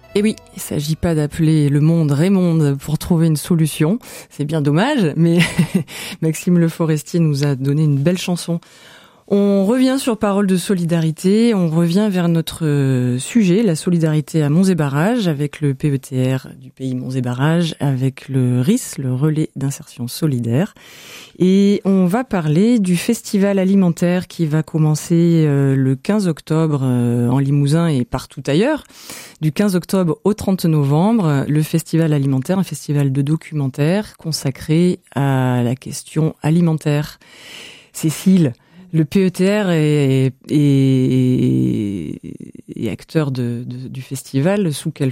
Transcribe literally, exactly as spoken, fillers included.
Et oui, il s'agit pas d'appeler le monde Raymonde pour trouver une solution. C'est bien dommage, mais Maxime Le Forestier nous a donné une belle chanson. On revient sur Paroles de solidarité, on revient vers notre sujet, la solidarité à Monts et Barrages, avec le P E T R du pays Monts et Barrages, avec le R I S, le Relais d'insertion solidaire. Et on va parler du festival alimentaire qui va commencer le quinze octobre en Limousin et partout ailleurs. Du quinze octobre au trente novembre, le festival alimentaire, un festival de documentaires consacré à la question alimentaire. Cécile, le P E T R est, est, est acteur de, de, du festival, sous quelle forme ?